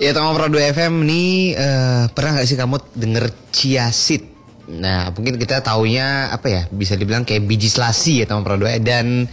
Ya teman Pro 2 FM nih pernah nggak sih kamu denger chia seed? Nah mungkin kita taunya apa ya, bisa dibilang kayak biji selasi ya teman Pro 2. Dan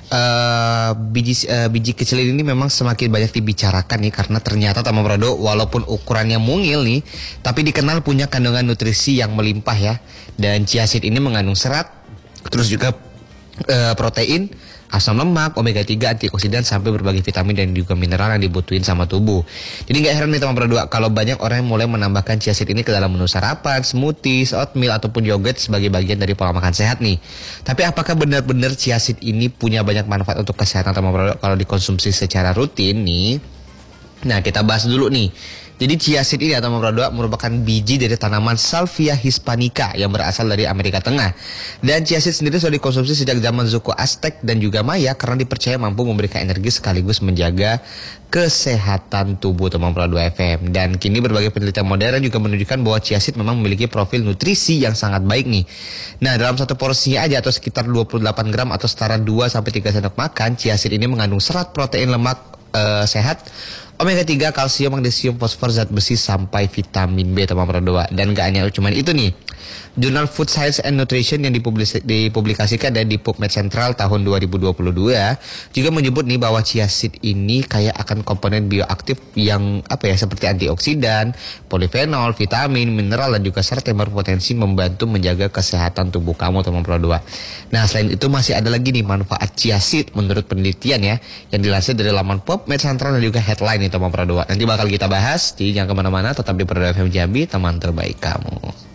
biji kecil ini memang semakin banyak dibicarakan nih, karena ternyata teman Pro 2 walaupun ukurannya mungil nih, tapi dikenal punya kandungan nutrisi yang melimpah ya. Dan chia seed ini mengandung serat, terus juga protein, asam lemak, omega 3, antioksidan, sampai berbagai vitamin dan juga mineral yang dibutuhin sama tubuh. Jadi nggak heran nih teman Pro 2 kalau banyak orang yang mulai menambahkan chia seed ini ke dalam menu sarapan, smoothies, oatmeal ataupun yogurt sebagai bagian dari pola makan sehat nih. Tapi apakah benar-benar chia seed ini punya banyak manfaat untuk kesehatan teman Pro 2 kalau dikonsumsi secara rutin nih? Nah kita bahas dulu nih. Jadi chia seed ini atau Pro 2 merupakan biji dari tanaman Salvia hispanica yang berasal dari Amerika Tengah. Dan chia seed sendiri sudah dikonsumsi sejak zaman suku Aztec dan juga Maya karena dipercaya mampu memberikan energi sekaligus menjaga kesehatan tubuh teman Pro 2 FM. Dan kini berbagai penelitian modern juga menunjukkan bahwa chia seed memang memiliki profil nutrisi yang sangat baik nih. Nah dalam satu porsinya aja atau sekitar 28 gram atau setara 2-3 sendok makan, chia seed ini mengandung serat, protein, lemak sehat, omega 3, kalsium, magnesium, fosfor, zat besi, sampai vitamin B teman Pro 2. Dan gak hanya cuma itu nih, Jurnal Food Science and Nutrition yang dipublikasikan dan di PubMed Central tahun 2022 juga menyebut nih bahwa chia seed ini kaya akan komponen bioaktif yang seperti antioksidan, polifenol, vitamin, mineral, dan juga serat yang berpotensi membantu menjaga kesehatan tubuh kamu teman Pro 2. Nah selain itu masih ada lagi nih manfaat chia seed menurut penelitian ya, yang dilansir dari laman PubMed Central dan juga Headline nih teman Pro 2. Nanti bakal kita bahas, jadi jangan kemana-mana, tetap di Pro 2 FM Jambi, teman terbaik kamu.